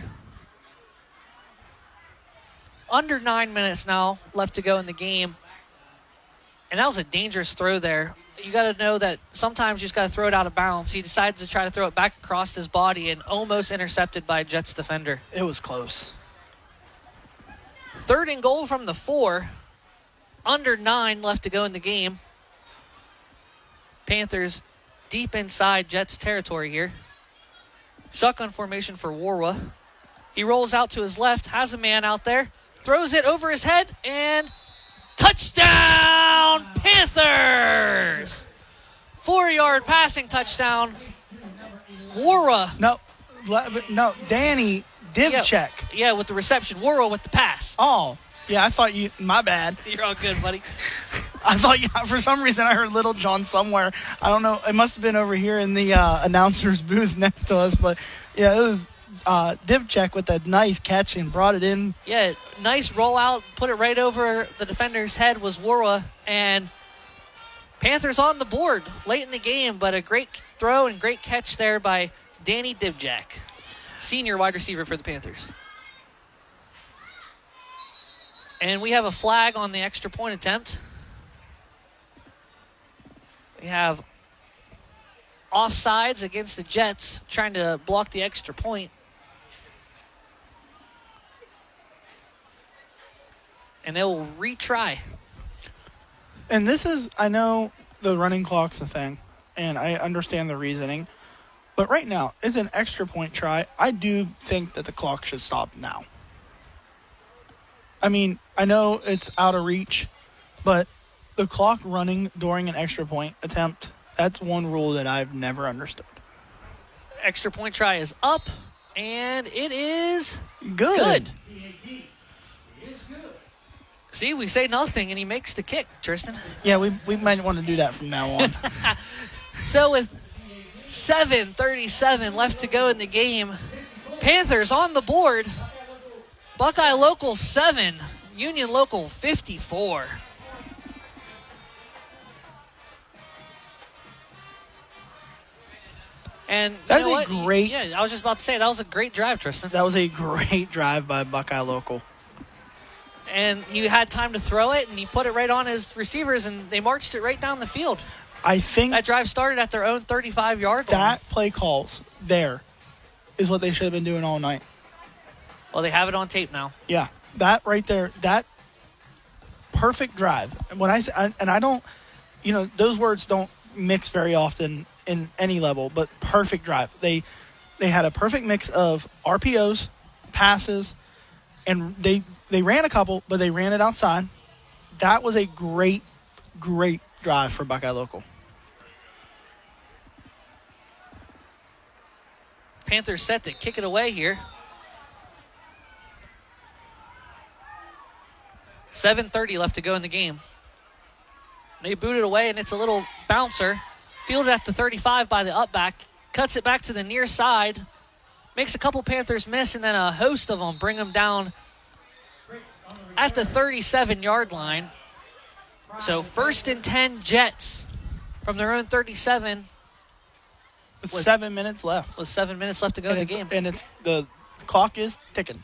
Speaker 1: Under 9 minutes now left to go in the game. And that was a dangerous throw there. You got to know that sometimes you just got to throw it out of bounds. He decides to try to throw it back across his body and almost intercepted by a Jets defender.
Speaker 2: It was close.
Speaker 1: 3rd and goal from the 4. Under 9 left to go in the game. Panthers deep inside Jets territory here. Shotgun formation for Warwa. He rolls out to his left, has a man out there, throws it over his head, and touchdown, Panthers! 4-yard passing touchdown. Warwa.
Speaker 2: No, Danny Divchek.
Speaker 1: Yeah, with the reception. Warwa with the pass.
Speaker 2: Oh, yeah, I thought my bad.
Speaker 1: You're all good, buddy.
Speaker 2: I thought, for some reason, I heard Little John somewhere. I don't know. It must have been over here in the announcer's booth next to us. But, yeah, it was Divchek with a nice catch and brought it in.
Speaker 1: Yeah, nice rollout. Put it right over the defender's head was Warwa. And Panthers on the board late in the game. But a great throw and great catch there by Danny Divchek, senior wide receiver for the Panthers. And we have a flag on the extra point attempt. We have offsides against the Jets trying to block the extra point. And they will retry.
Speaker 2: And this is, I know the running clock's a thing, and I understand the reasoning. But right now, it's an extra point try. I do think that the clock should stop now. I mean, I know it's out of reach, but the clock running during an extra point attempt, that's one rule that I've never understood.
Speaker 1: Extra point try is up, and it is
Speaker 2: good.
Speaker 1: See, we say nothing, and he makes the kick, Tristan.
Speaker 2: Yeah, we might want to do that from now on.
Speaker 1: So with 7:37 left to go in the game, Panthers on the board. Buckeye Local 7, Union Local 54. And
Speaker 2: that's a great.
Speaker 1: Yeah, I was just about to say that was a great drive, Tristan.
Speaker 2: That was a great drive by Buckeye Local.
Speaker 1: And he had time to throw it, and he put it right on his receivers, and they marched it right down the field.
Speaker 2: I think
Speaker 1: that drive started at their own 35-yard line.
Speaker 2: That play calls there is what they should have been doing all night.
Speaker 1: Well, they have it on tape now.
Speaker 2: Yeah, that right there, that perfect drive. When I say, and I don't, those words don't mix very often in any level, but perfect drive. They had a perfect mix of RPOs, passes, and they ran a couple, but they ran it outside. That was a great, great drive for Buckeye Local.
Speaker 1: Panthers set to kick it away here. 7:30 left to go in the game. They boot it away, and it's a little bouncer. Fielded at the 35 by the upback. Cuts it back to the near side. Makes a couple Panthers miss, and then a host of them bring them down at the 37-yard line. So 1st and 10 Jets from their own 37.
Speaker 2: With 7 minutes left.
Speaker 1: With 7 minutes left to go in the game.
Speaker 2: And the clock is ticking.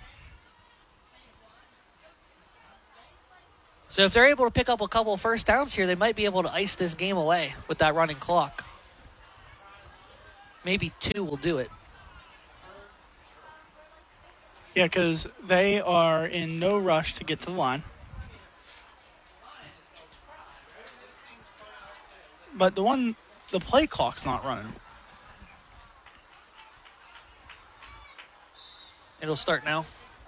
Speaker 1: So if they're able to pick up a couple of first downs here, they might be able to ice this game away with that running clock. Maybe 2 will do it.
Speaker 2: Yeah, because they are in no rush to get to the line. But the play clock's not running.
Speaker 1: It'll start now.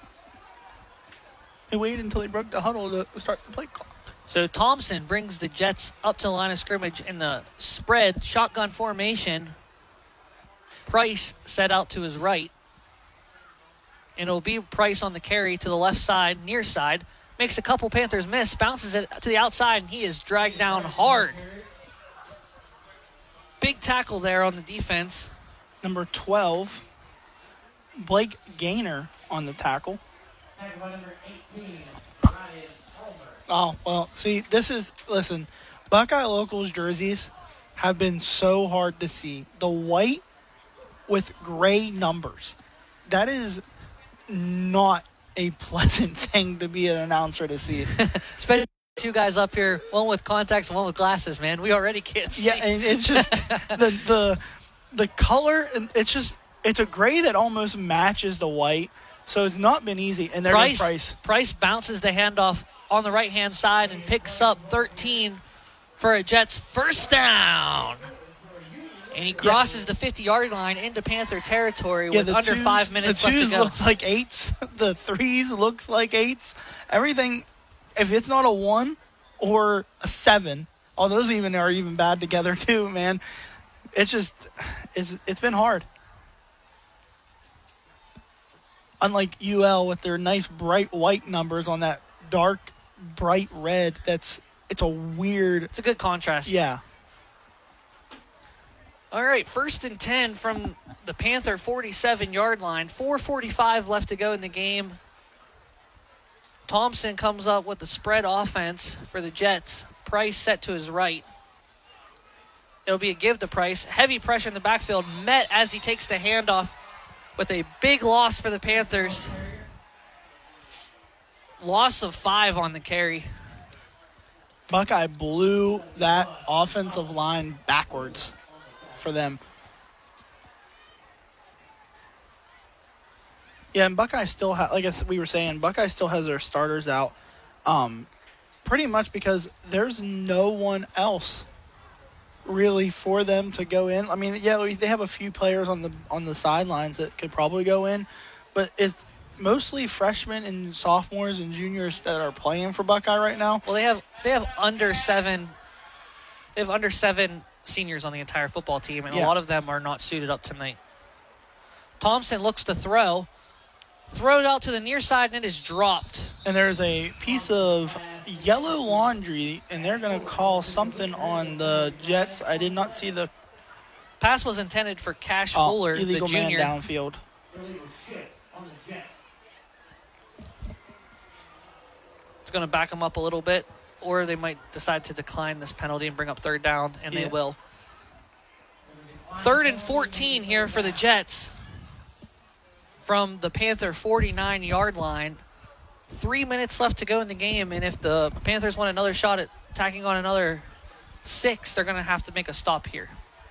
Speaker 2: They waited until they broke the huddle to start the play clock.
Speaker 1: So Thompson brings the Jets up to the line of scrimmage in the spread shotgun formation. Price set out to his right. And it'll be Price on the carry to the left side, near side. Makes a couple Panthers miss, bounces it to the outside, and he is dragged down hard. Big tackle there on the defense.
Speaker 2: Number 12, Blake Gaynor on the tackle. Oh, well, see, listen, Buckeye Locals jerseys have been so hard to see. The white with gray numbers. That is not a pleasant thing to be an announcer to see.
Speaker 1: Especially 2 guys up here, one with contacts and one with glasses, man. We already can't see.
Speaker 2: Yeah, and it's just the color, and it's a gray that almost matches the white. So it's not been easy. And there's Price.
Speaker 1: Price bounces the handoff on the right-hand side and picks up 13 for a Jets first down. And he crosses the 50-yard line into Panther territory with under 5 minutes left to go.
Speaker 2: The 2s looks like 8s. The 3s looks like 8s. Everything, if it's not a 1 or a 7, all those are even bad together too, man. It's been hard. Unlike UL with their nice bright white numbers on that dark bright red, it's a good
Speaker 1: contrast.
Speaker 2: Yeah.
Speaker 1: All right, 1st and 10 from the Panther 47-yard line. 4:45 left to go in the game. Thompson comes up with the spread offense for the Jets. Price set to his right. It'll be a give to Price. Heavy pressure in the backfield met as he takes the handoff with a big loss for the Panthers. Loss of 5 on the carry.
Speaker 2: Buckeye blew that offensive line backwards for them. Yeah, and Buckeye still like we were saying, Buckeye still has their starters out, pretty much because there's no one else really for them to go in. I mean, yeah, they have a few players on the sidelines that could probably go in, but it's mostly freshmen and sophomores and juniors that are playing for Buckeye right now.
Speaker 1: Well, they have under 7. They have under 7 seniors on the entire football team, and a lot of them are not suited up tonight. Thompson looks to throw. Throws out to the near side, and it is dropped.
Speaker 2: And there's a piece of yellow laundry, and they're going to call something on the Jets. I did not see the
Speaker 1: pass was intended for Cash Fuller,
Speaker 2: illegal
Speaker 1: the junior.
Speaker 2: Man downfield.
Speaker 1: It's going to back them up a little bit, or they might decide to decline this penalty and bring up 3rd down, and they will. 3rd and 14 here for the Jets from the Panther 49-yard line. 3 minutes left to go in the game, and if the Panthers want another shot at tacking on another 6, they're going to have to make a stop here.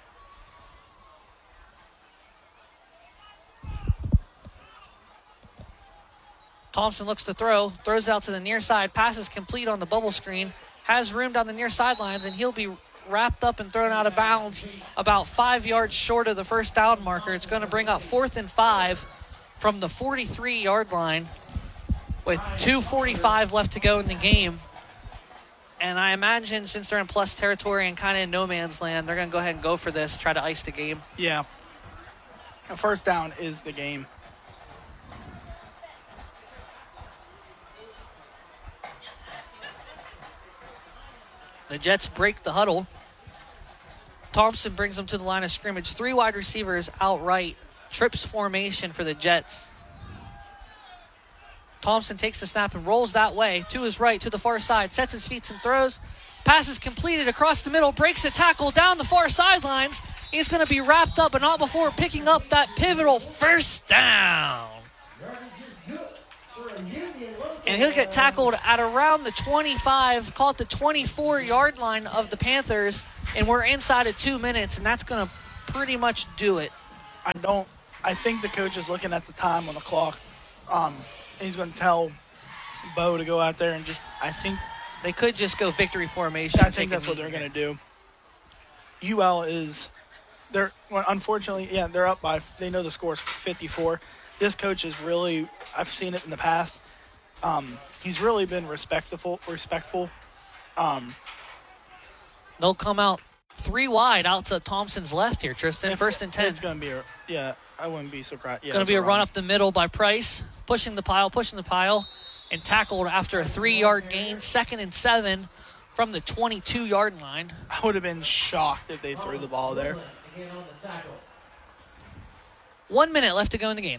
Speaker 1: Thompson looks to throw, throws out to the near side, passes complete on the bubble screen, has room down the near sidelines, and he'll be wrapped up and thrown out of bounds about 5 yards short of the first down marker. It's going to bring up 4th and 5 from the 43-yard line with 2:45 left to go in the game. And I imagine since they're in plus territory and kind of in no man's land, they're going to go ahead and go for this, try to ice the game.
Speaker 2: Yeah. A first down is the game.
Speaker 1: The Jets break the huddle. Thompson brings them to the line of scrimmage. 3 wide receivers outright. Trips formation for the Jets. Thompson takes the snap and rolls that way to his right, to the far side, sets his feet and throws. Pass is completed across the middle, breaks a tackle down the far sidelines. He's going to be wrapped up, but not before picking up that pivotal first down. And he'll get tackled at around the 25, call it the 24-yard line of the Panthers, and we're inside of 2 minutes, and that's going to pretty much do it.
Speaker 2: I think the coach is looking at the time on the clock. He's going to tell Bo to go out there and I think
Speaker 1: they could just go victory formation.
Speaker 2: I think that's what they're going to do. UL unfortunately, they're up by, they know the score is 54. This coach is really, I've seen it in the past. He's really been respectful.
Speaker 1: They'll come out 3 wide out to Thompson's left here, Tristan. First and 10.
Speaker 2: It's going to be I wouldn't be surprised.
Speaker 1: Going to be a run up the middle by Price, pushing the pile, and tackled after a 3-yard gain. 2nd and 7 from the 22-yard line.
Speaker 2: I would have been shocked if they threw the ball there.
Speaker 1: 1 minute left to go in the game.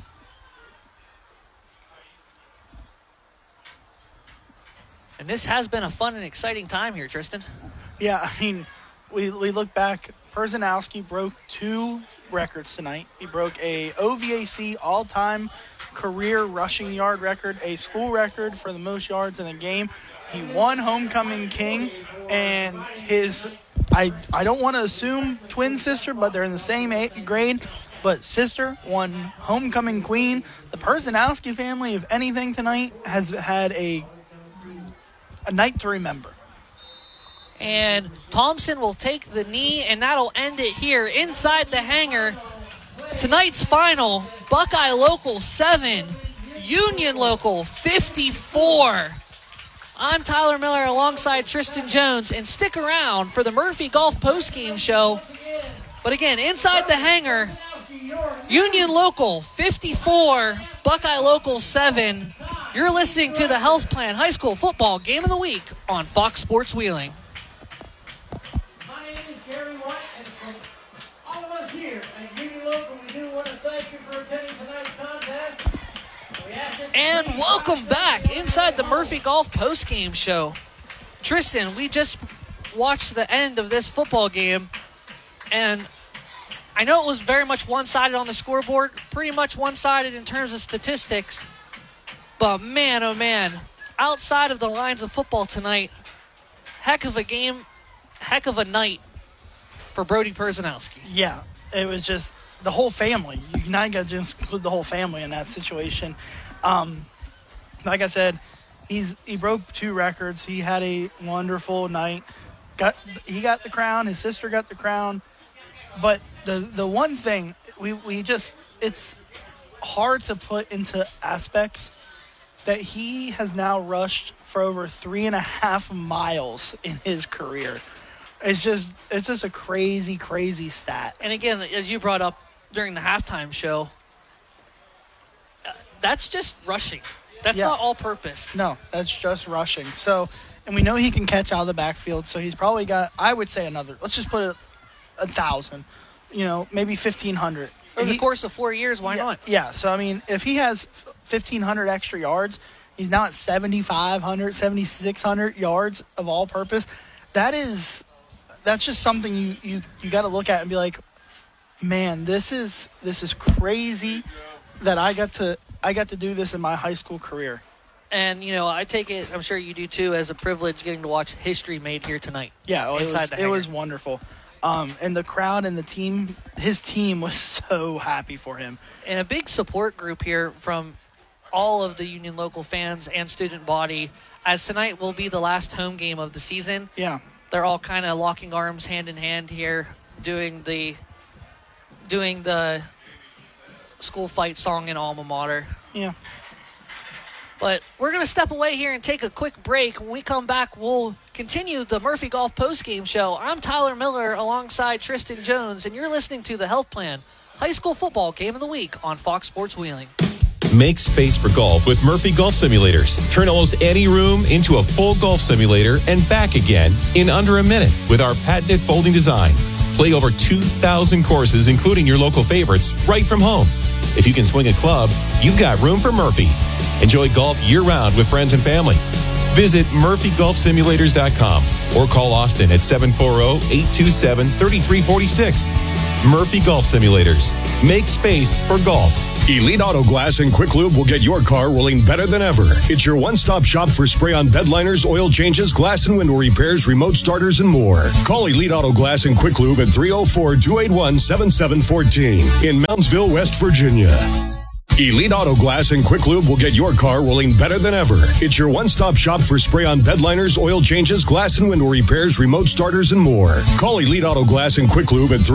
Speaker 1: And this has been a fun and exciting time here, Tristan.
Speaker 2: Yeah, I mean, we look back. Perzanowski broke 2 records tonight. He broke a OVAC all-time career rushing yard record, a school record for the most yards in a game. He won Homecoming King, and his, I don't want to assume twin sister, but they're in the same grade, but sister won Homecoming Queen. The Perzanowski family, if anything tonight, has had a night to remember.
Speaker 1: And Thompson will take the knee, and that'll end it here inside the hangar. Tonight's final, Buckeye Local 7, Union Local 54. I'm Tyler Miller alongside Tristan Jones, and stick around for the Murphy Golf postgame show. But again, inside the hangar, Union Local 54, Buckeye Local 7. You're listening to the Health Plan High School Football Game of the Week on Fox Sports Wheeling.
Speaker 10: My name is Gary White, and from all of us here at Union Local, we do want to thank you for attending tonight's contest.
Speaker 1: And welcome back inside the Murphy Golf postgame show. Tristan, we just watched the end of this football game, and I know it was very much one-sided on the scoreboard, pretty much one-sided in terms of statistics, but man, oh man, outside of the lines of football tonight, heck of a game, heck of a night for Brody Perzanowski.
Speaker 2: Yeah, it was just the whole family. You not got to just include the whole family in that situation. Like I said, he broke 2 records. He had a wonderful night. He got the crown. His sister got the crown. But the one thing we just, it's hard to put into aspects that he has now rushed for over 3.5 miles in his career. It's just a crazy, crazy stat.
Speaker 1: And again, as you brought up during the halftime show, that's just rushing. That's not all purpose.
Speaker 2: No, that's just rushing. So, and we know he can catch out of the backfield, so he's probably got, I would say let's just put it 1,000, maybe 1,500.
Speaker 1: Over the course of 4 years, why not?
Speaker 2: Yeah, so I mean, if he has 1,500 extra yards, he's now at 7,500, 7,600 yards of all-purpose. That's just something you got to look at and be like, man, this is crazy that I got to do this in my high school career.
Speaker 1: And I take it, I'm sure you do too, as a privilege getting to watch history made here tonight.
Speaker 2: Yeah, it was wonderful. And the crowd and the team, his team was so happy for him.
Speaker 1: And a big support group here from all of the Union Local fans and student body, as tonight will be the last home game of the season.
Speaker 2: Yeah.
Speaker 1: They're all kind of locking arms hand in hand here, doing the school fight song in alma mater.
Speaker 2: Yeah.
Speaker 1: But we're going to step away here and take a quick break. When we come back, we'll continue the Murphy Golf postgame show. I'm Tyler Miller alongside Tristan Jones, and you're listening to the Health Plan High School Football Game of the Week on Fox Sports Wheeling.
Speaker 12: Make space for golf with Murphy Golf Simulators. Turn almost any room into a full golf simulator and back again in under a minute with our patented folding design. Play over 2,000 courses, including your local favorites, right from home. If you can swing a club, you've got room for Murphy. Enjoy golf year-round with friends and family. Visit MurphyGolfSimulators.com or call Austin at 740-827-3346. Murphy Golf Simulators. Make space for golf.
Speaker 21: Elite Auto Glass and Quick Lube will get your car rolling better than ever. It's your one-stop shop for spray-on bed liners, oil changes, glass and window repairs, remote starters, and more. Call Elite Auto Glass and Quick Lube at 304-281-7714 in Moundsville, West Virginia. Elite Auto Glass and Quick Lube will get your car rolling better than ever. It's your one-stop shop for spray-on bed liners, oil changes, glass and window repairs, remote starters, and more. Call Elite Auto Glass and Quick Lube at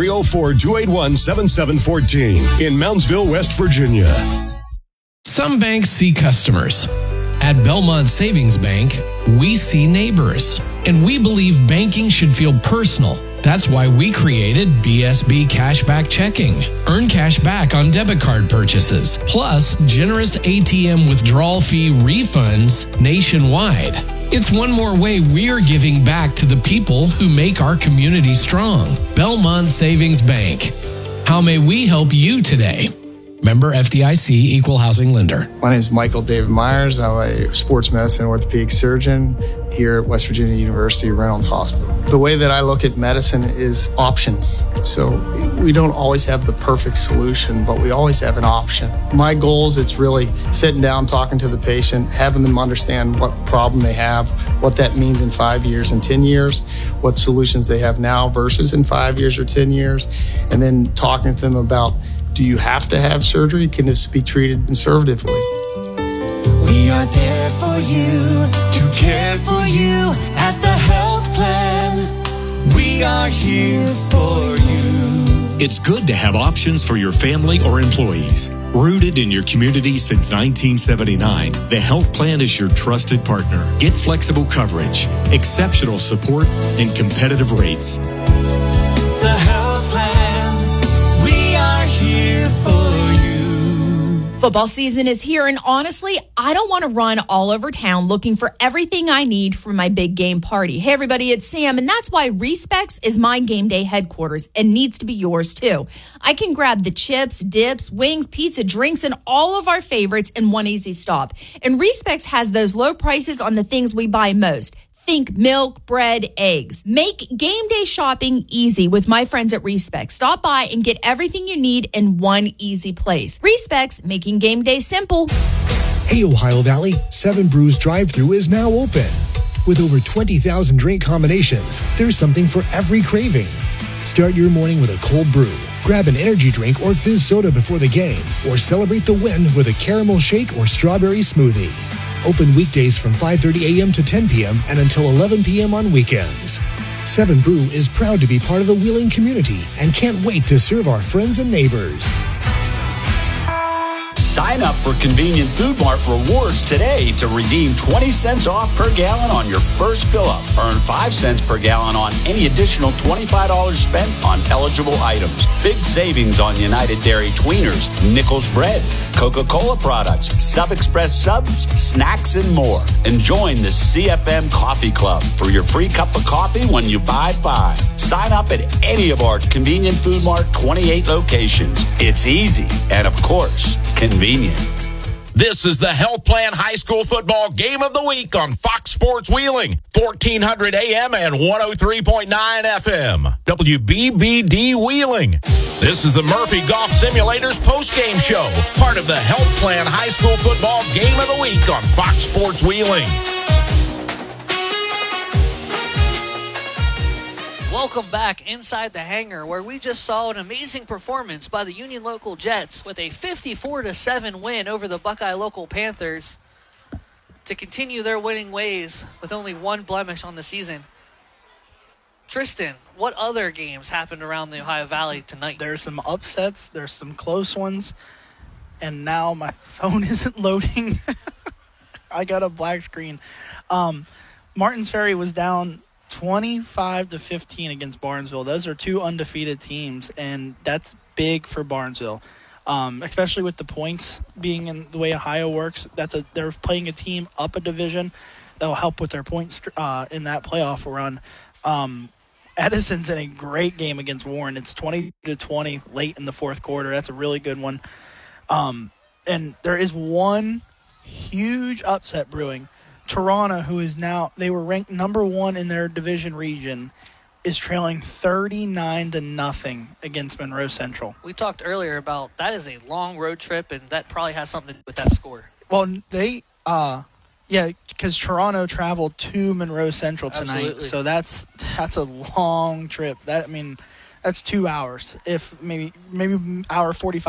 Speaker 21: 304-281-7714 in Moundsville, West Virginia.
Speaker 13: Some banks see customers. At Belmont Savings Bank, we see neighbors. And we believe banking should feel personal. That's why we created BSB Cashback Checking. Earn cash back on debit card purchases, plus generous ATM withdrawal fee refunds nationwide. It's one more way we're giving back to the people who make our community strong. Belmont Savings Bank. How may we help you today? Member FDIC, Equal Housing Lender.
Speaker 22: My name is Michael David Myers. I'm a sports medicine orthopedic surgeon here at West Virginia University Reynolds Hospital. The way that I look at medicine is options. So we don't always have the perfect solution, but we always have an option. My goals, it's really sitting down, talking to the patient, having them understand what problem they have, what that means in 5 years and 10 years, what solutions they have now versus in 5 years or 10 years, and then talking to them about, do you have to have surgery? Can this be treated conservatively?
Speaker 10: We are there for you, to care for you at the health plan. We are here for you.
Speaker 19: It's good to have options for your family or employees. Rooted in your community since 1979, the health plan is your trusted partner. Get flexible coverage, exceptional support, and competitive rates.
Speaker 10: The health plan, we are here for you.
Speaker 23: Football season is here, and honestly, I don't want to run all over town looking for everything I need for my big game party. Hey, everybody, it's Sam, and that's why Respecs is my game day headquarters and needs to be yours, too. I can grab the chips, dips, wings, pizza, drinks, and all of our favorites in one easy stop. And Respecs has those low prices on the things we buy most. Think milk, bread, eggs. Make game day shopping easy with my friends at Respecs. Stop by and get everything you need in one easy place. Respecs, making game day simple.
Speaker 17: Hey, Ohio Valley, 7 Brews drive-thru is now open. With over 20,000 drink combinations, there's something for every craving. Start your morning with a cold brew. Grab an energy drink or fizz soda before the game, or celebrate the win with a caramel shake or strawberry smoothie. Open weekdays from 5:30 a.m. to 10 p.m. and until 11 p.m. on weekends. 7 Brew is proud to be part of the Wheeling community and can't wait to serve our friends and neighbors.
Speaker 8: Sign up for Convenient Food Mart Rewards today to redeem 20 cents off per gallon on your first fill-up. Earn 5 cents per gallon on any additional $25 spent on eligible items. Big savings on United Dairy Tweeners, Nichols Bread, Coca-Cola products, Sub Express subs, snacks, and more. And join the CFM Coffee Club for your free cup of coffee when you buy 5. Sign up at any of our Convenient Food Mart 28 locations. It's easy and, of course, convenient.
Speaker 16: This is the Health Plan High School Football Game of the Week on Fox Sports Wheeling, 1400 AM and 103.9 FM. WBBD Wheeling. This is the Murphy Golf Simulators postgame show, part of the Health Plan High School Football Game of the Week on Fox Sports Wheeling.
Speaker 1: Welcome back inside the hangar, where we just saw an amazing performance by the Union Local Jets with a 54-7 win over the Buckeye Local Panthers to continue their winning ways with only one blemish on the season. Tristan, what other games happened around the Ohio Valley tonight?
Speaker 2: There's some upsets, there's some close ones, and now my phone isn't loading. I got a black screen. Martins Ferry was down 25-15 against Barnesville. Those are 2 undefeated teams, and that's big for Barnesville, especially with the points being in the way Ohio works. They're playing a team up a division that will help with their points in that playoff run. Edison's in a great game against Warren. It's 20-20 late in the fourth quarter. That's a really good one. And there is one huge upset brewing. Toronto, who is now, they were ranked number 1 in their division region, is trailing 39-0 against Monroe Central.
Speaker 1: We talked earlier about that is a long road trip, and that probably has something to do with that score.
Speaker 2: Well, because Toronto traveled to Monroe Central tonight,
Speaker 1: Absolutely.
Speaker 2: so that's a long trip. That's 2 hours, if maybe hour 45.